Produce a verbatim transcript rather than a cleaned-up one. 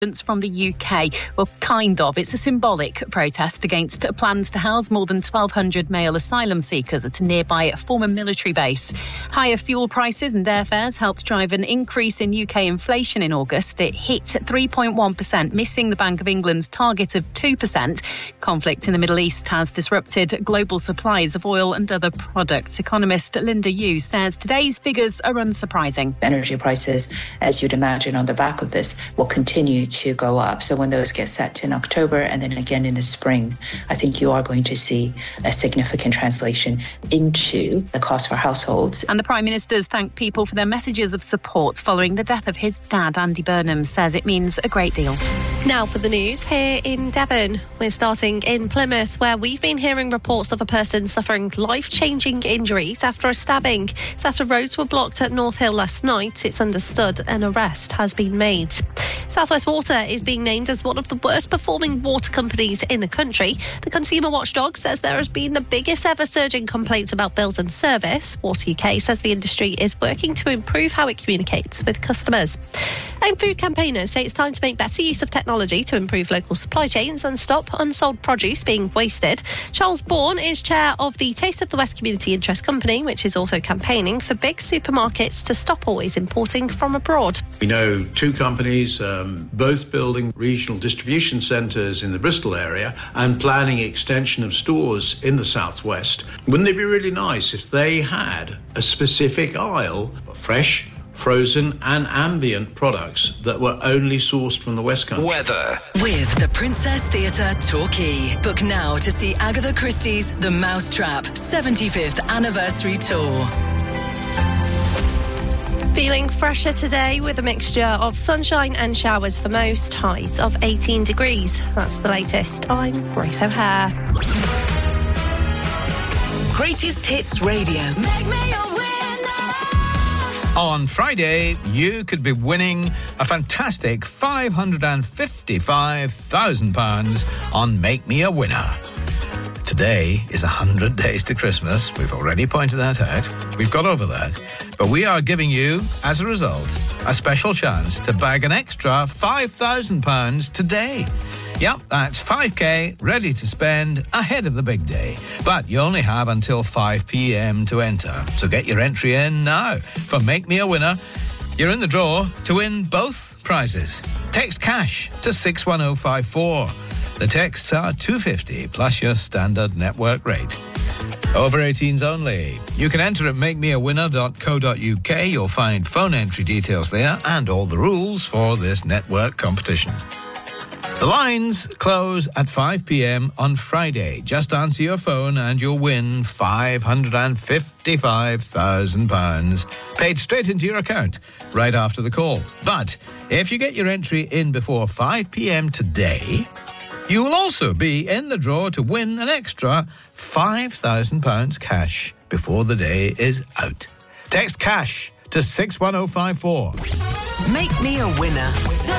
from the U K. Well, kind of. It's a symbolic protest against plans to house more than twelve hundred male asylum seekers at a nearby former military base. Higher fuel prices and airfares helped drive an increase in U K inflation in August. It hit three point one percent, missing the Bank of England's target of two percent. Conflict in the Middle East has disrupted global supplies of oil and other products. Economist Linda Yu says today's figures are unsurprising. Energy prices, as you'd imagine, on the back of this will continue to go up. So when those get set in October and then again in the spring, I think you are going to see a significant translation into the cost for households. And the Prime Minister's thanked people for their messages of support following the death of his dad. Andy Burnham says it means a great deal. Now for the news here in Devon. We're starting in Plymouth, where we've been hearing reports of a person suffering life-changing injuries after a stabbing. It's after roads were blocked at North Hill last night. It's understood an arrest has been made. South West Water is being named as one of the worst performing water companies in the country. The Consumer Watchdog says there has been the biggest ever surge in complaints about bills and service. Water U K says the industry is working to improve how it communicates with customers. And food campaigners say it's time to make better use of technology to improve local supply chains and stop unsold produce being wasted. Charles Bourne is chair of the Taste of the West Community Interest Company, which is also campaigning for big supermarkets to stop always importing from abroad. We know two companies, um, both building regional distribution centres in the Bristol area and planning extension of stores in the southwest. Wouldn't it be really nice if they had a specific aisle of fresh, frozen and ambient products that were only sourced from the West Country? Weather. With the Princess Theatre Torquay. Book now to see Agatha Christie's The Mousetrap seventy-fifth Anniversary Tour. Feeling fresher today with a mixture of sunshine and showers for most, highs of eighteen degrees. That's the latest. I'm Grace O'Hare. Greatest Hits Radio. Make me a winner. On Friday, you could be winning a fantastic five hundred fifty-five thousand pounds on Make Me a Winner. Today is one hundred days to Christmas. We've already pointed that out. We've got over that. But we are giving you, as a result, a special chance to bag an extra five thousand pounds today. Yep, that's five K ready to spend ahead of the big day. But you only have until five p.m. to enter. So get your entry in now. For Make Me a Winner, you're in the draw to win both prizes. Text cash to six one oh five four. The texts are two pounds fifty plus your standard network rate. Over eighteens only. You can enter at make me a winner dot co dot uk. You'll find phone entry details there and all the rules for this network competition. The lines close at five p.m. on Friday. Just answer your phone and you'll win five hundred fifty-five thousand pounds paid straight into your account right after the call. But if you get your entry in before five p.m. today, you will also be in the draw to win an extra five thousand pounds cash before the day is out. Text cash to six one oh five four. Make Me a Winner.